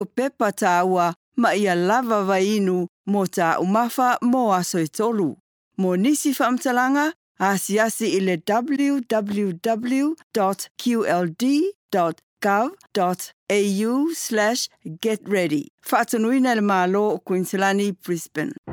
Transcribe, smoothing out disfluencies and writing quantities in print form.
o pepa tāua ma ia lava vainu mo tā umafa mo aso i tolu. Mo nisi whaamtalanga, asiasi i le www.qld.gov.au/getready. Whaatanuina le malo o Queenslandi, Brisbane.